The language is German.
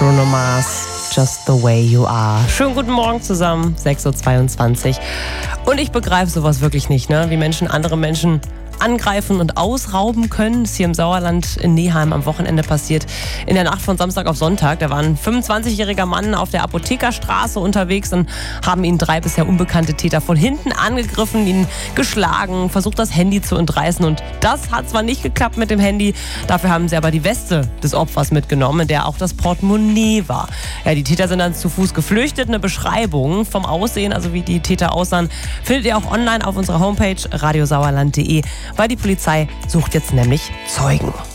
Bruno Mars, Just the Way You Are. Schönen guten Morgen zusammen, 6.22 Uhr. Und ich begreife sowas wirklich nicht, ne? Wie Menschen andere Menschen angreifen und ausrauben können. Das ist hier im Sauerland in Neheim am Wochenende passiert. In der Nacht von Samstag auf Sonntag. Da war ein 25-jähriger Mann auf der Apothekerstraße unterwegs und haben ihn 3 bisher unbekannte Täter von hinten angegriffen, ihn geschlagen, versucht das Handy zu entreißen. Und das hat zwar nicht geklappt mit dem Handy, dafür haben sie aber die Weste des Opfers mitgenommen, in der auch das Portemonnaie war. Ja, die Täter sind dann zu Fuß geflüchtet. Eine Beschreibung vom Aussehen, also wie die Täter aussahen, findet ihr auch online auf unserer Homepage radiosauerland.de. Weil die Polizei sucht jetzt nämlich Zeugen.